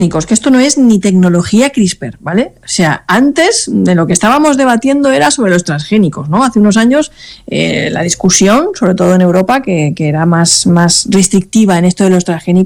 que esto no es ni tecnología CRISPR, ¿vale? O sea, antes de lo que estábamos debatiendo era sobre los transgénicos, ¿no? Hace unos años la discusión, sobre todo en Europa, que era más restrictiva en esto de los transgénicos,